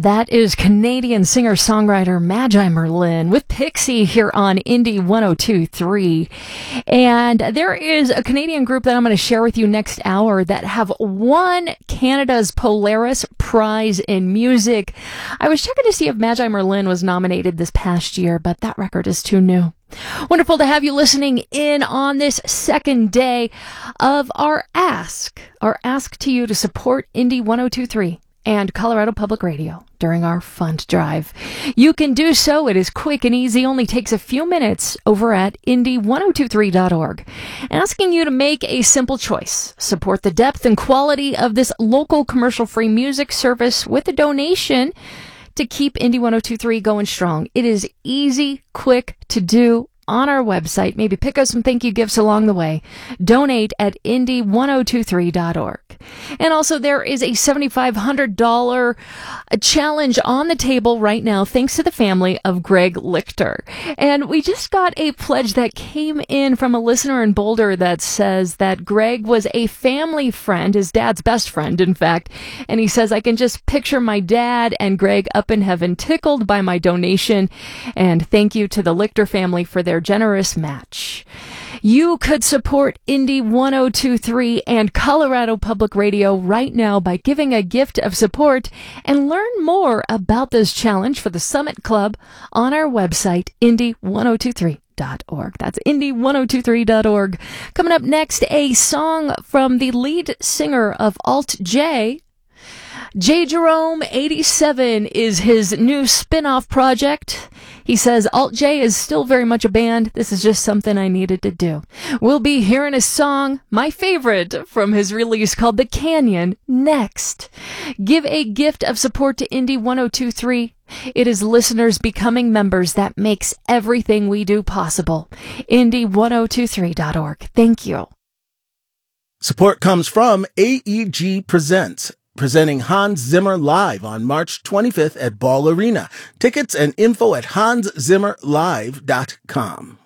That is Canadian singer-songwriter Magi Merlin with Pixie here on Indie 102.3. And there is a Canadian group that I'm going to share with you next hour that have won Canada's Polaris Prize in Music. I was checking to see if Magi Merlin was nominated this past year, but that record is too new. Wonderful to have you listening in on this second day of our ask to you to support Indie 102.3 and Colorado Public Radio during our fund drive. You can do so. It is quick and easy, only takes a few minutes over at indie1023.org. Asking you to make a simple choice. Support the depth and quality of this local commercial-free music service with a donation to keep Indie 102.3 going strong. It is easy, quick to do on our website. Maybe pick up some thank you gifts along the way. Donate at indie1023.org. And also there is a $7,500 challenge on the table right now, thanks to the family of Greg Lichter. And we just got a pledge that came in from a listener in Boulder that says that Greg was a family friend, his dad's best friend, in fact. And he says, I can just picture my dad and Greg up in heaven, tickled by my donation. And thank you to the Lichter family for their generous match. You could support Indie 102.3 and Colorado Public Radio right now by giving a gift of support and learn more about this challenge for the Summit Club on our website, indie1023.org. That's indie1023.org. Coming up next, a song from the lead singer of Alt J. J. Jerome 87 is his new spin-off project. He says, Alt J is still very much a band. This is just something I needed to do. We'll be hearing a song, my favorite, from his release called The Canyon, next. Give a gift of support to Indie 102.3. It is listeners becoming members that makes everything we do possible. Indie1023.org. Thank you. Support comes from AEG Presents, presenting Hans Zimmer live on March 25th at Ball Arena. Tickets and info at hanszimmerlive.com.